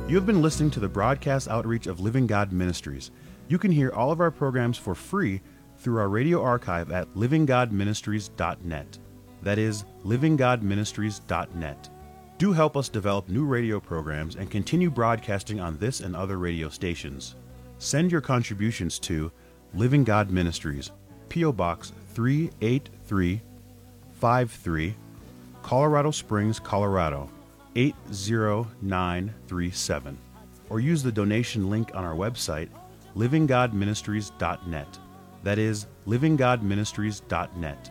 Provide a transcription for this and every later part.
You have been listening to the broadcast outreach of Living God Ministries. You can hear all of our programs for free through our radio archive at livinggodministries.net. That is, livinggodministries.net. Do help us develop new radio programs and continue broadcasting on this and other radio stations. Send your contributions to Living God Ministries, P.O. Box 38353, Colorado Springs, Colorado 80937, or use the donation link on our website, livinggodministries.net. That is, livinggodministries.net.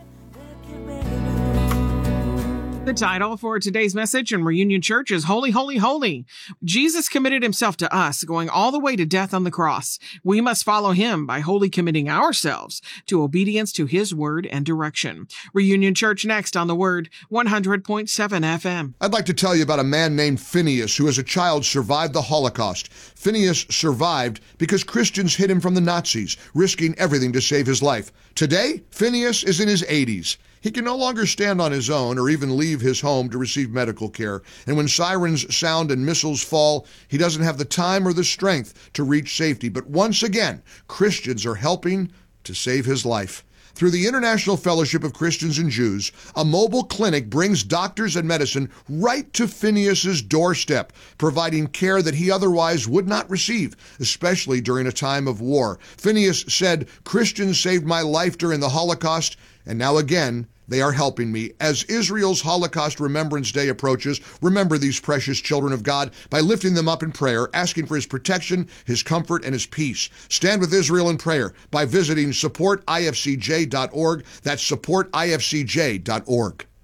The title for today's message in Reunion Church is Holy, Holy, Holy. Jesus committed himself to us, going all the way to death on the cross. We must follow him by wholly committing ourselves to obedience to his word and direction. Reunion Church next on the Word, 100.7 FM. I'd like to tell you about a man named Phineas who as a child survived the Holocaust. Phineas survived because Christians hid him from the Nazis, risking everything to save his life. Today, Phineas is in his 80s. He can no longer stand on his own or even leave his home to receive medical care. And when sirens sound and missiles fall, he doesn't have the time or the strength to reach safety. But once again, Christians are helping to save his life. Through the International Fellowship of Christians and Jews, a mobile clinic brings doctors and medicine right to Phineas's doorstep, providing care that he otherwise would not receive, especially during a time of war. Phineas said, "Christians saved my life during the Holocaust, and now again, they are helping me." As Israel's Holocaust Remembrance Day approaches, remember these precious children of God by lifting them up in prayer, asking for his protection, his comfort, and his peace. Stand with Israel in prayer by visiting supportifcj.org. That's supportifcj.org.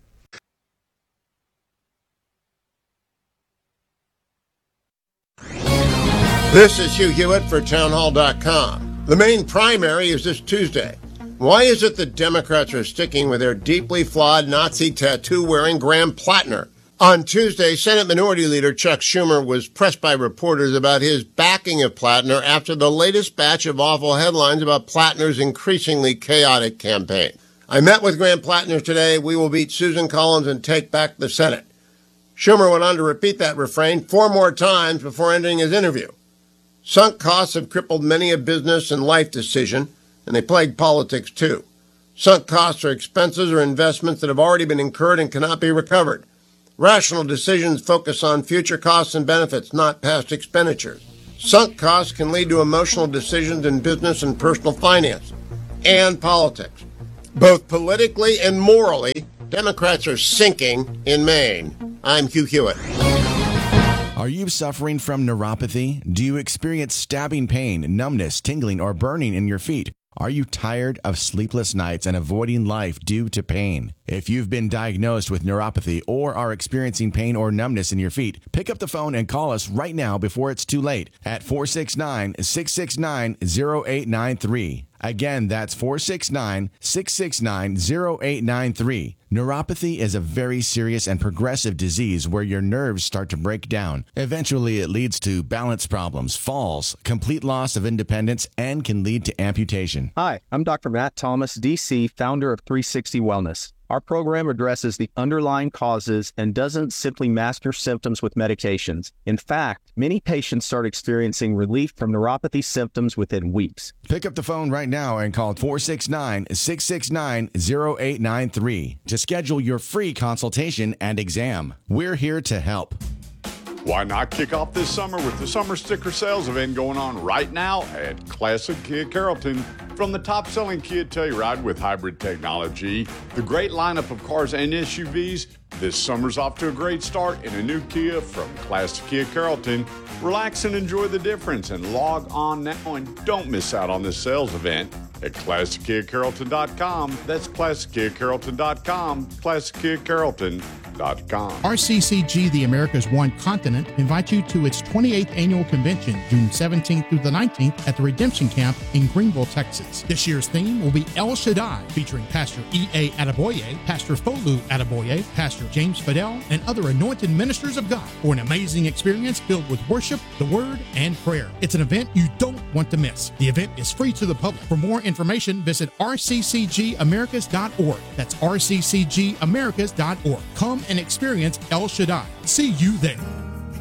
This is Hugh Hewitt for townhall.com. The main primary is this Tuesday. Why is it that Democrats are sticking with their deeply flawed Nazi tattoo-wearing Graham Plattner? On Tuesday, Senate Minority Leader Chuck Schumer was pressed by reporters about his backing of Plattner after the latest batch of awful headlines about Plattner's increasingly chaotic campaign. "I met with Graham Plattner today. We will beat Susan Collins and take back the Senate." Schumer went on to repeat that refrain 4 more times before ending his interview. Sunk costs have crippled many a business and life decision, and they plague politics too. Sunk costs are expenses or investments that have already been incurred and cannot be recovered. Rational decisions focus on future costs and benefits, not past expenditures. Sunk costs can lead to emotional decisions in business and personal finance and politics. Both politically and morally, Democrats are sinking in Maine. I'm Hugh Hewitt. Are you suffering from neuropathy? Do you experience stabbing pain, numbness, tingling, or burning in your feet? Are you tired of sleepless nights and avoiding life due to pain? If you've been diagnosed with neuropathy or are experiencing pain or numbness in your feet, pick up the phone and call us right now before it's too late at 469-669-0893. Again, that's 469-669-0893. Neuropathy is a very serious and progressive disease where your nerves start to break down. Eventually, it leads to balance problems, falls, complete loss of independence, and can lead to amputation. Hi, I'm Dr. Matt Thomas, DC, founder of 360 Wellness. Our program addresses the underlying causes and doesn't simply mask your symptoms with medications. In fact, many patients start experiencing relief from neuropathy symptoms within weeks. Pick up the phone right now and call 469-669-0893 to schedule your free consultation and exam. We're here to help. Why not kick off this summer with the summer sticker sales event going on right now at Classic Kia Carrollton? From the top-selling Kia Telluride with hybrid technology, the great lineup of cars and SUVs, this summer's off to a great start in a new Kia from Classic Kia Carrollton. Relax and enjoy the difference and log on now and don't miss out on this sales event at ClassicKiaCarrollton.com. That's ClassicKiaCarrollton.com, ClassicKiaCarrollton.com. RCCG, the America's One Continent, invites you to its 28th annual convention, June 17th through the 19th at the Redemption Camp in Greenville, Texas. This year's theme will be El Shaddai, featuring Pastor E.A. Adeboye, Pastor Folu Adeboye, Pastor James Fidel, and other anointed ministers of God for an amazing experience filled with worship, the Word, and prayer. It's an event you don't want to miss. The event is free to the public. For more information, visit rccgamericas.org. That's rccgamericas.org. Come and experience El Shaddai. See you there.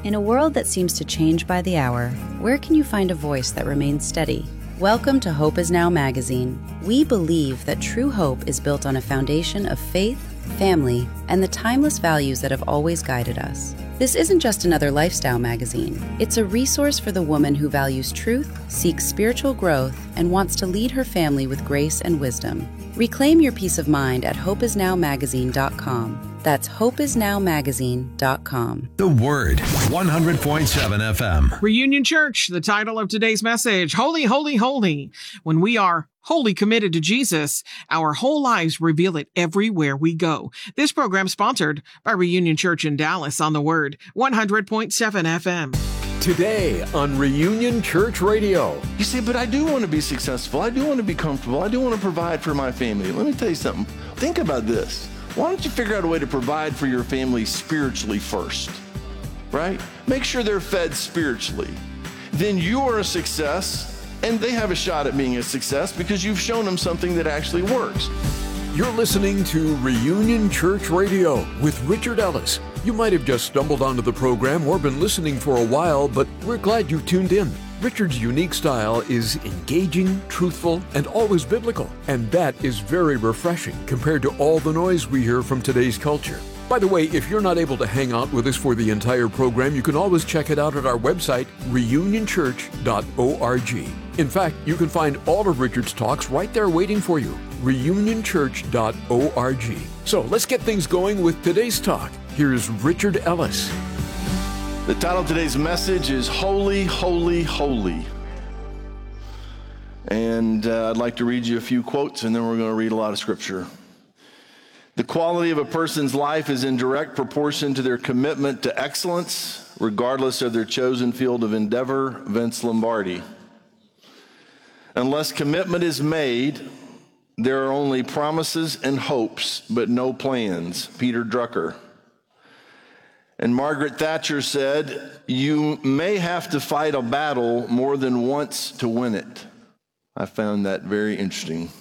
In a world that seems to change by the hour, where can you find a voice that remains steady? Welcome to Hope Is Now magazine. We believe that true hope is built on a foundation of faith, family, and the timeless values that have always guided us. This isn't just another lifestyle magazine. It's a resource for the woman who values truth, seeks spiritual growth, and wants to lead her family with grace and wisdom. Reclaim your peace of mind at hopeisnowmagazine.com. That's hopeisnowmagazine.com. The Word, 100.7 FM. Reunion Church, the title of today's message, Holy, Holy, Holy. When we are wholly committed to Jesus, our whole lives reveal it everywhere we go. This program sponsored by Reunion Church in Dallas on The Word, 100.7 FM. Today on Reunion Church Radio. You say, but I do want to be successful. I do want to be comfortable. I do want to provide for my family. Let me tell you something. Think about this. Why don't you figure out a way to provide for your family spiritually first, right? Make sure they're fed spiritually. Then you are a success, and they have a shot at being a success because you've shown them something that actually works. You're listening to Reunion Church Radio with Richard Ellis. You might have just stumbled onto the program or been listening for a while, but we're glad you tuned in. Richard's unique style is engaging, truthful, and always biblical. And that is very refreshing compared to all the noise we hear from today's culture. By the way, if you're not able to hang out with us for the entire program, you can always check it out at our website, reunionchurch.org. In fact, you can find all of Richard's talks right there waiting for you, reunionchurch.org. So let's get things going with today's talk. Here's Richard Ellis. The title of today's message is Holy, Holy, Holy. And I'd like to read you a few quotes, and then we're going to read a lot of scripture. The quality of a person's life is in direct proportion to their commitment to excellence, regardless of their chosen field of endeavor. Vince Lombardi. Unless commitment is made, there are only promises and hopes, but no plans. Peter Drucker. And Margaret Thatcher said, you may have to fight a battle more than once to win it. I found that very interesting.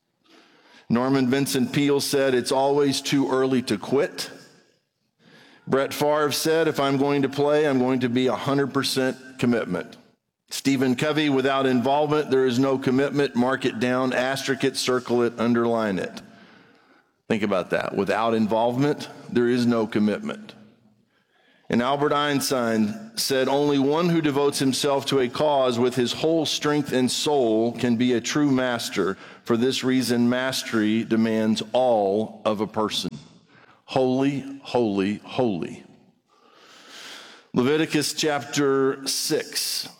Norman Vincent Peale said, it's always too early to quit. Brett Favre said, if I'm going to play, I'm going to be 100% commitment. Stephen Covey, without involvement, there is no commitment. Mark it down, asterisk it, circle it, underline it. Think about that. Without involvement, there is no commitment. And Albert Einstein said, only one who devotes himself to a cause with his whole strength and soul can be a true master. For this reason, mastery demands all of a person. Holy, holy, holy. Leviticus chapter 6.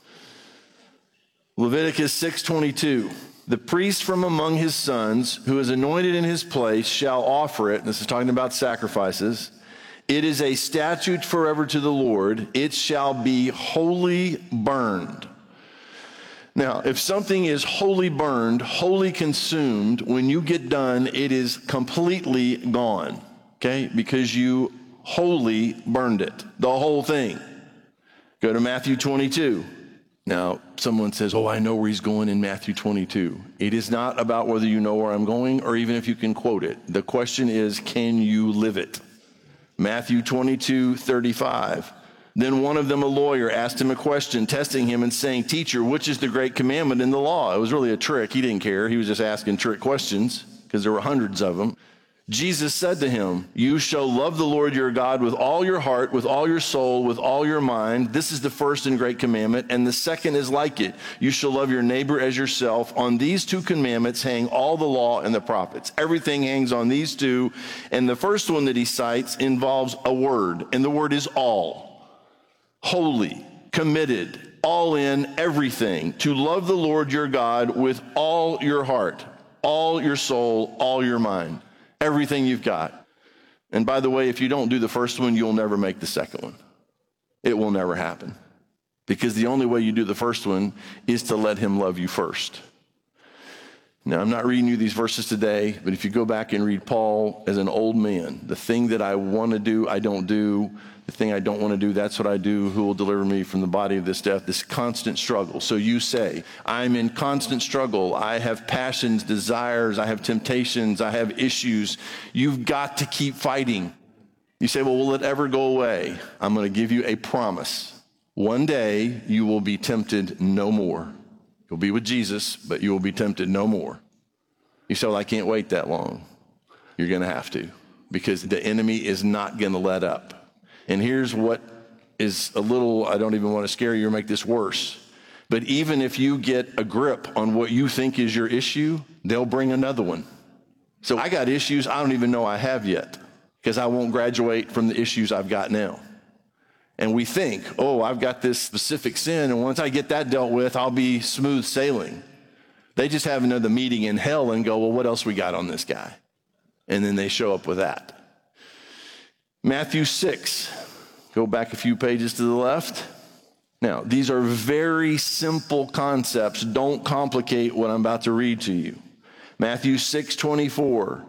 Leviticus 6:22. The priest from among his sons, who is anointed in his place, shall offer it. This is talking about sacrifices. It is a statute forever to the Lord. It shall be wholly burned. Now, if something is wholly burned, wholly consumed, when you get done, it is completely gone, okay? Because you wholly burned it, the whole thing. Go to Matthew 22. Now, someone says, oh, I know where he's going in Matthew 22. It is not about whether you know where I'm going or even if you can quote it. The question is, can you live it? Matthew 22:35. Then one of them, a lawyer, asked him a question, testing him and saying, teacher, which is the great commandment in the law? It was really a trick. He didn't care. He was just asking trick questions because there were hundreds of them. Jesus said to him, you shall love the Lord your God with all your heart, with all your soul, with all your mind. This is the first and great commandment. And the second is like it. You shall love your neighbor as yourself. On these two commandments hang all the law and the prophets. Everything hangs on these two. And the first one that he cites involves a word. And the word is all. Holy, committed, all in, everything. To love the Lord your God with all your heart, all your soul, all your mind. Everything you've got. And by the way, if you don't do the first one, you'll never make the second one. It will never happen. Because the only way you do the first one is to let him love you first. Now, I'm not reading you these verses today, but if you go back and read Paul as an old man, the thing that I want to do, I don't do. The thing I don't want to do, that's what I do. Who will deliver me from the body of this death? This constant struggle. So you say, I'm in constant struggle. I have passions, desires. I have temptations. I have issues. You've got to keep fighting. You say, well, will it ever go away? I'm going to give you a promise. One day you will be tempted no more. You'll be with Jesus, but you will be tempted no more. You say, well, I can't wait that long. You're going to have to, because the enemy is not going to let up. And here's what is a little, I don't even want to scare you or make this worse. But even if you get a grip on what you think is your issue, they'll bring another one. So I got issues I don't even know I have yet, because I won't graduate from the issues I've got now. And we think, oh, I've got this specific sin, and once I get that dealt with, I'll be smooth sailing. They just have another meeting in hell and go, well, what else we got on this guy? And then they show up with that. Matthew 6, go back a few pages to the left. Now, these are very simple concepts. Don't complicate what I'm about to read to you. Matthew 6:24.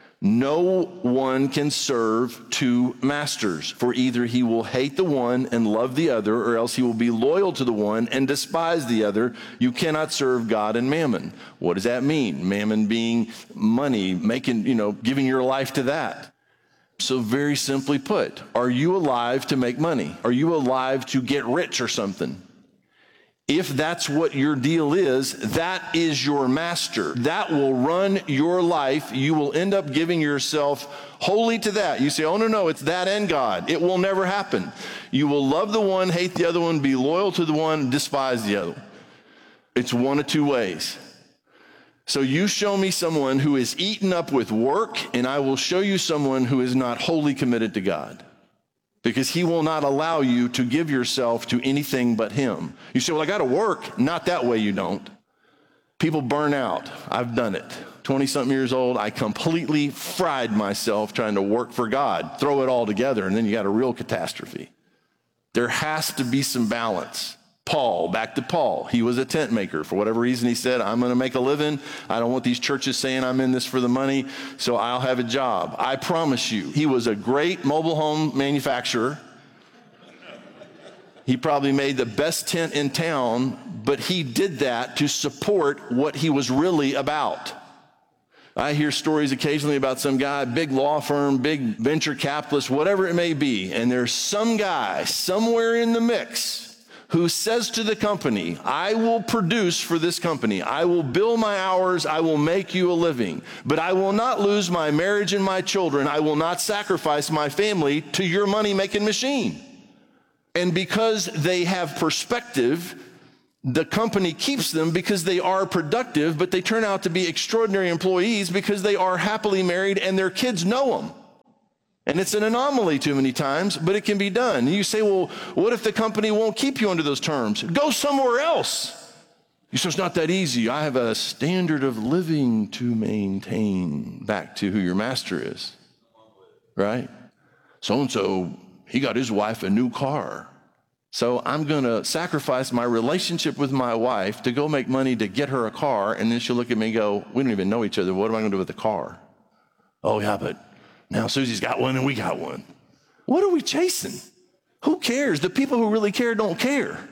No one can serve two masters, for either he will hate the one and love the other, or else he will be loyal to the one and despise the other. You cannot serve God and mammon. What does that mean? Mammon being money, giving your life to that. So very simply put, are you alive to make money? Are you alive to get rich or something? If that's what your deal is, that is your master. That will run your life. You will end up giving yourself wholly to that. You say, oh, no, it's that and God. It will never happen. You will love the one, hate the other one, be loyal to the one, despise the other. It's one of two ways. So you show me someone who is eaten up with work, and I will show you someone who is not wholly committed to God. Because he will not allow you to give yourself to anything but him. You say, well, I got to work. Not that way, you don't. People burn out. I've done it. 20-something years old, I completely fried myself trying to work for God. Throw it all together, and then you got a real catastrophe. There has to be some balance. Back to Paul. He was a tent maker. For whatever reason, he said, I'm going to make a living. I don't want these churches saying I'm in this for the money, so I'll have a job. I promise you, he was a great mobile home manufacturer. He probably made the best tent in town, but he did that to support what he was really about. I hear stories occasionally about some guy, big law firm, big venture capitalist, whatever it may be, and there's some guy somewhere in the mix who says to the company, I will produce for this company. I will bill my hours. I will make you a living. But I will not lose my marriage and my children. I will not sacrifice my family to your money-making machine. And because they have perspective, the company keeps them because they are productive, but they turn out to be extraordinary employees because they are happily married and their kids know them. And it's an anomaly too many times, but it can be done. And you say, well, what if the company won't keep you under those terms? Go somewhere else. You say, it's not that easy. I have a standard of living to maintain. Back to who your master is, right? So-and-so, he got his wife a new car. So I'm going to sacrifice my relationship with my wife to go make money to get her a car. And then she'll look at me and go, we don't even know each other. What am I going to do with the car? Oh, yeah, but now Susie's got one and we got one. What are we chasing? Who cares? The people who really care don't care.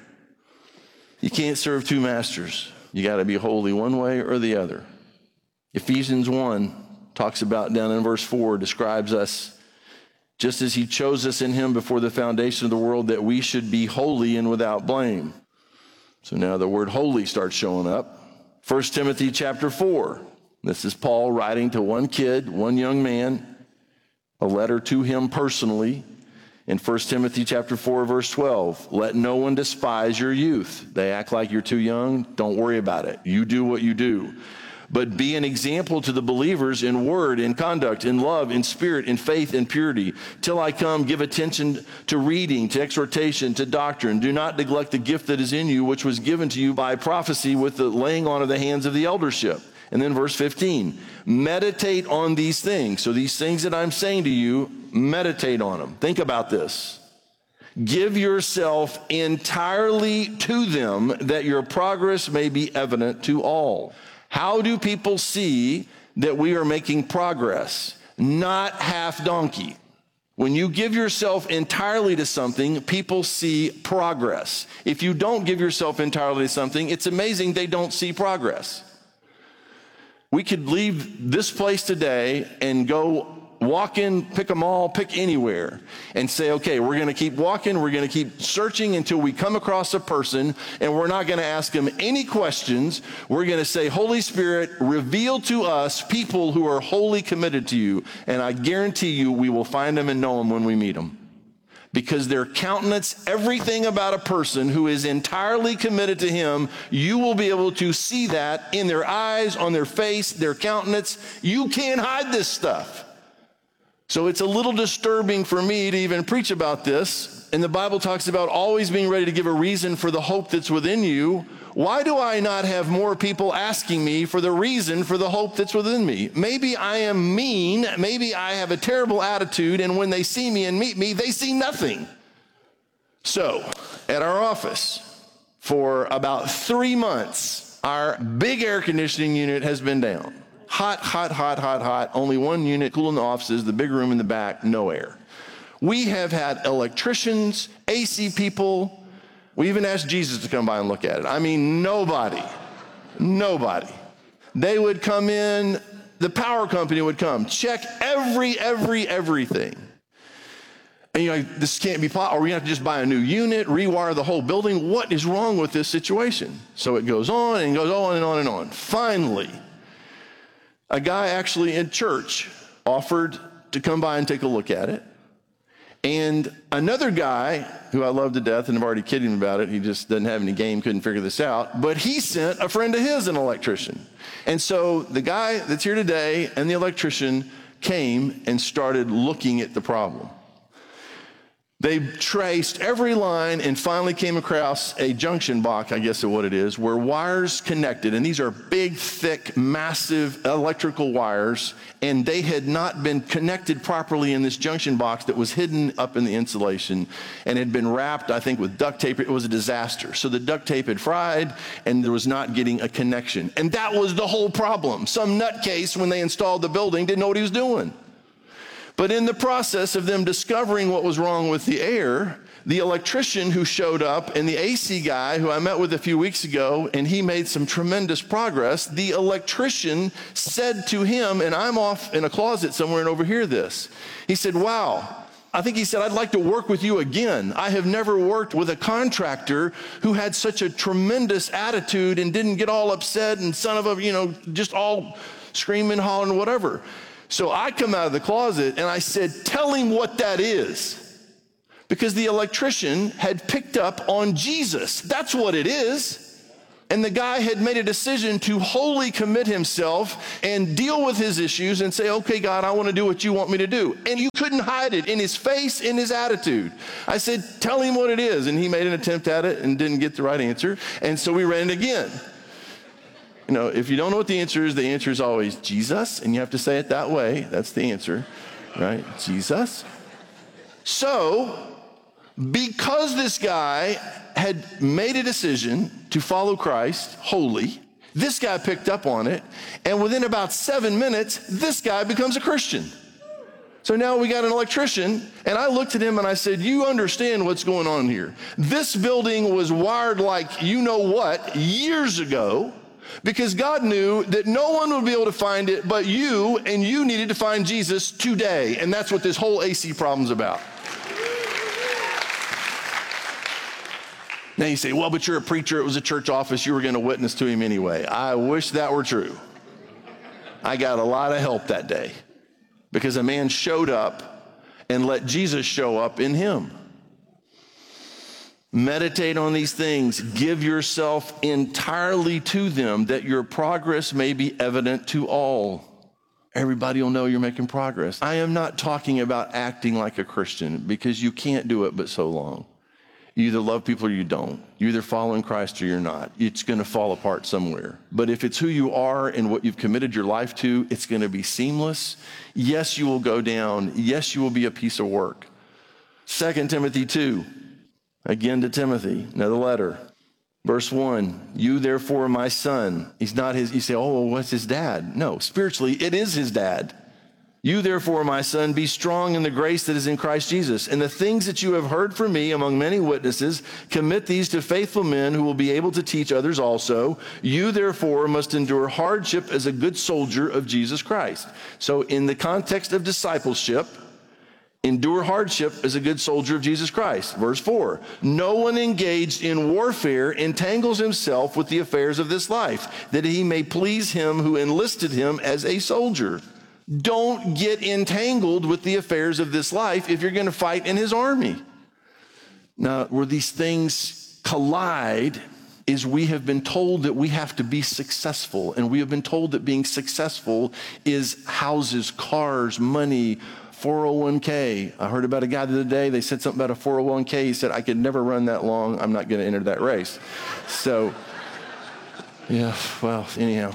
You can't serve two masters. You got to be holy one way or the other. Ephesians 1 talks about, down in verse 4, describes us just as he chose us in him before the foundation of the world, that we should be holy and without blame. So now the word holy starts showing up. 1 Timothy chapter 4. This is Paul writing to one kid, one young man, a letter to him personally. In 1 Timothy chapter 4, verse 12, let no one despise your youth. They act like you're too young. Don't worry about it. You do what you do. But be an example to the believers in word, in conduct, in love, in spirit, in faith, in purity. Till I come, give attention to reading, to exhortation, to doctrine. Do not neglect the gift that is in you, which was given to you by prophecy with the laying on of the hands of the eldership. And then verse 15, meditate on these things. So these things that I'm saying to you, meditate on them. Think about this. Give yourself entirely to them, that your progress may be evident to all. How do people see that we are making progress? Not half donkey. When you give yourself entirely to something, people see progress. If you don't give yourself entirely to something, it's amazing they don't see progress. We could leave this place today and go Walk in, pick them all, pick anywhere, and say, okay, we're going to keep walking, we're going to keep searching until we come across a person, and we're not going to ask them any questions. We're going to say, Holy Spirit, reveal to us people who are wholly committed to you, and I guarantee you we will find them and know them when we meet them. Because their countenance, everything about a person who is entirely committed to him, you will be able to see that in their eyes, on their face, their countenance. You can't hide this stuff. So it's a little disturbing for me to even preach about this. And the Bible talks about always being ready to give a reason for the hope that's within you. Why do I not have more people asking me for the reason for the hope that's within me? Maybe I am mean. Maybe I have a terrible attitude. And when they see me and meet me, they see nothing. So at our office for about 3 months, our big air conditioning unit has been down. Hot, hot, hot, hot, hot. Only one unit, cool in the offices, the big room in the back, no air. We have had electricians, AC people. We even asked Jesus to come by and look at it. I mean, nobody. They would come in, the power company would come, check everything. And you're like, this can't be possible. Or we have to just buy a new unit, rewire the whole building. What is wrong with this situation? So it goes on and goes on and on and on. Finally, a guy actually in church offered to come by and take a look at it. And another guy, who I love to death, and I'm already kidding about it, he just doesn't have any game, couldn't figure this out, but he sent a friend of his, an electrician. And so the guy that's here today and the electrician came and started looking at the problem. They traced every line and finally came across a junction box, I guess is what it is, where wires connected. And these are big, thick, massive electrical wires. And they had not been connected properly in this junction box that was hidden up in the insulation and had been wrapped, I think, with duct tape. It was a disaster. So the duct tape had fried and there was not getting a connection. And that was the whole problem. Some nutcase, when they installed the building, didn't know what he was doing. But in the process of them discovering what was wrong with the air, the electrician who showed up and the AC guy who I met with a few weeks ago, and he made some tremendous progress, the electrician said to him, and I'm off in a closet somewhere and overhear this. He said, wow, I think he said, I'd like to work with you again. I have never worked with a contractor who had such a tremendous attitude and didn't get all upset and son of a, just all screaming, hollering, whatever. So I come out of the closet and I said, tell him what that is. Because the electrician had picked up on Jesus. That's what it is. And the guy had made a decision to wholly commit himself and deal with his issues and say, okay, God, I want to do what you want me to do. And you couldn't hide it in his face, in his attitude. I said, tell him what it is. And he made an attempt at it and didn't get the right answer. And so we ran it again. If you don't know what the answer is always Jesus, and you have to say it that way. That's the answer, right? Jesus. So, because this guy had made a decision to follow Christ wholly, this guy picked up on it, and within about 7 minutes, this guy becomes a Christian. So now we got an electrician, and I looked at him and I said, you understand what's going on here. This building was wired like you know what years ago, because God knew that no one would be able to find it but you, and you needed to find Jesus today. And that's what this whole AC problem's about. Now you say, well, but you're a preacher. It was a church office. You were going to witness to him anyway. I wish that were true. I got a lot of help that day because a man showed up and let Jesus show up in him. Meditate on these things. Give yourself entirely to them that your progress may be evident to all. Everybody will know you're making progress. I am not talking about acting like a Christian because you can't do it but so long. You either love people or you don't. You're either following Christ or you're not. It's going to fall apart somewhere. But if it's who you are and what you've committed your life to, it's going to be seamless. Yes, you will go down. Yes, you will be a piece of work. 2 Timothy 2. Again to Timothy, another letter. Verse 1, you therefore, my son. He's not his, you say, oh, what's his dad? No, spiritually, it is his dad. You therefore, my son, be strong in the grace that is in Christ Jesus. And the things that you have heard from me among many witnesses, commit these to faithful men who will be able to teach others also. You therefore must endure hardship as a good soldier of Jesus Christ. So in the context of discipleship, endure hardship as a good soldier of Jesus Christ. Verse 4, no one engaged in warfare entangles himself with the affairs of this life, that he may please him who enlisted him as a soldier. Don't get entangled with the affairs of this life if you're going to fight in his army. Now, where these things collide is we have been told that we have to be successful, and we have been told that being successful is houses, cars, money, 401k. I heard about a guy the other day, they said something about a 401k. He said, I could never run that long. I'm not going to enter that race. So, yeah, well, anyhow.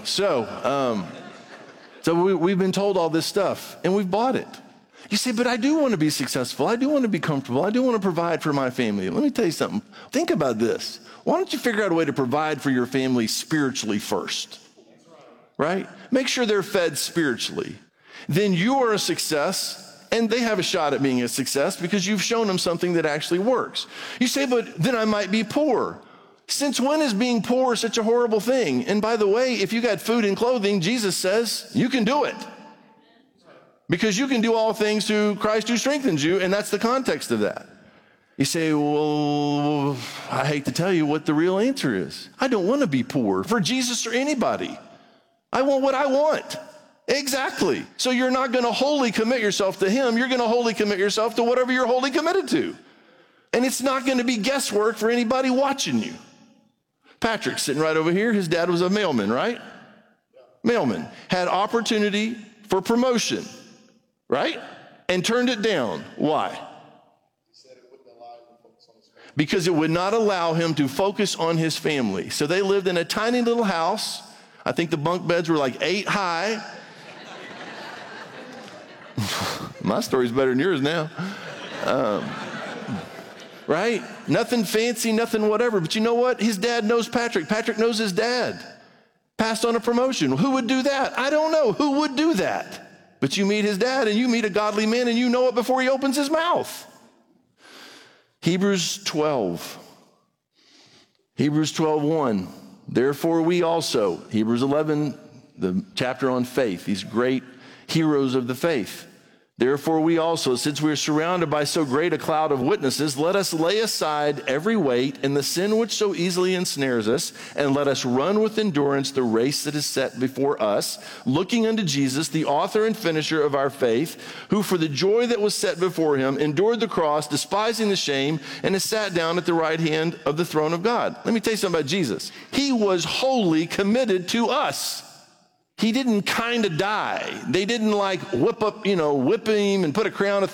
So we've been told all this stuff, and we've bought it. You say, but I do want to be successful. I do want to be comfortable. I do want to provide for my family. Let me tell you something. Think about this. Why don't you figure out a way to provide for your family spiritually first? Right? Make sure they're fed spiritually. Then you are a success, and they have a shot at being a success because you've shown them something that actually works. You say, but then I might be poor. Since when is being poor such a horrible thing? And by the way, if you got food and clothing, Jesus says you can do it. Because you can do all things through Christ who strengthens you, and that's the context of that. You say, well, I hate to tell you what the real answer is. I don't want to be poor for Jesus or anybody. I want what I want. Exactly. So you're not going to wholly commit yourself to him. You're going to wholly commit yourself to whatever you're wholly committed to. And it's not going to be guesswork for anybody watching you. Patrick sitting right over here, his dad was a mailman, right? Mailman. Had opportunity for promotion, right? And turned it down. Why? He said it wouldn't allow him to focus on his family. Because it would not allow him to focus on his family. So they lived in a tiny little house. I think the bunk beds were like 8 high. My story's better than yours now. Right? Nothing fancy, nothing whatever. But you know what? His dad knows Patrick. Patrick knows his dad. Passed on a promotion. Who would do that? I don't know. Who would do that? But you meet his dad, and you meet a godly man, and you know it before he opens his mouth. Hebrews 12. Hebrews 12:1. Therefore we also, Hebrews 11, the chapter on faith, these great heroes of the faith. Therefore we also, since we are surrounded by so great a cloud of witnesses, let us lay aside every weight and the sin which so easily ensnares us, and let us run with endurance the race that is set before us, looking unto Jesus, the author and finisher of our faith, who for the joy that was set before him endured the cross, despising the shame, and has sat down at the right hand of the throne of God. Let me tell you something about Jesus. He was wholly committed to us. He didn't kind of die. They didn't like whip him and put a crown of